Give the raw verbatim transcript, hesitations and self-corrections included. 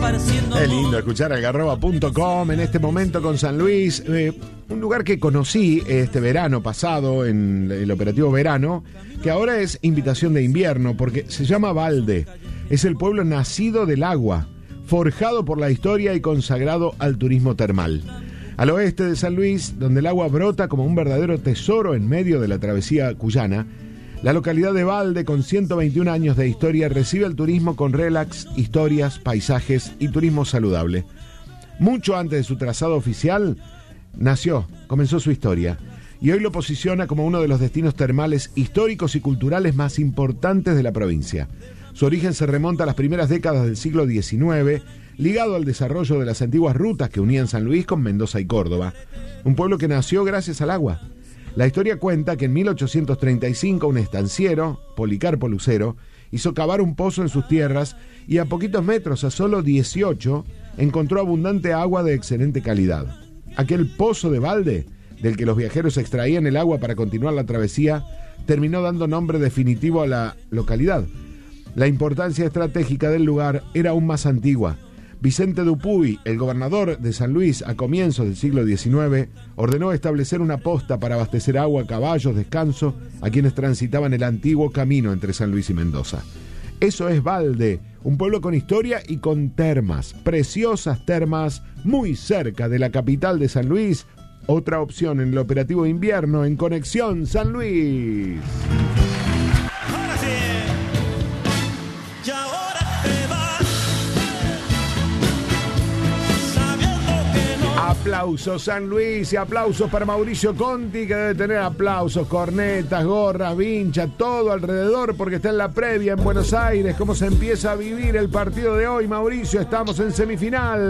Qué lindo escuchar algarroba punto com en este momento con San Luis, eh, un lugar que conocí este verano pasado en el operativo verano, que ahora es invitación de invierno porque se llama Balde. Es el pueblo nacido del agua, forjado por la historia y consagrado al turismo termal. Al oeste de San Luis, donde el agua brota como un verdadero tesoro en medio de la travesía cuyana, la localidad de Balde, con ciento veintiún años de historia, recibe el turismo con relax, historias, paisajes y turismo saludable. Mucho antes de su trazado oficial, nació, comenzó su historia, y hoy lo posiciona como uno de los destinos termales históricos y culturales más importantes de la provincia. Su origen se remonta a las primeras décadas del siglo diecinueve, ligado al desarrollo de las antiguas rutas que unían San Luis con Mendoza y Córdoba, un pueblo que nació gracias al agua. La historia cuenta que en mil ochocientos treinta y cinco un estanciero, Policarpo Lucero, hizo cavar un pozo en sus tierras y a poquitos metros, a solo dieciocho, encontró abundante agua de excelente calidad. Aquel pozo de Balde, del que los viajeros extraían el agua para continuar la travesía, terminó dando nombre definitivo a la localidad. La importancia estratégica del lugar era aún más antigua. Vicente Dupuy, el gobernador de San Luis a comienzos del siglo diecinueve, ordenó establecer una posta para abastecer agua a caballos, descanso, a quienes transitaban el antiguo camino entre San Luis y Mendoza. Eso es Balde, un pueblo con historia y con termas, preciosas termas, muy cerca de la capital de San Luis. Otra opción en el operativo de invierno en Conexión San Luis. Ahora sí. Y ahora te vas, sabiendo que no. Aplausos San Luis y aplausos para Mauricio Conti, que debe tener aplausos, cornetas, gorras, vincha, todo alrededor porque está en la previa en Buenos Aires. ¿Cómo se empieza a vivir el partido de hoy, Mauricio? Estamos en semifinal.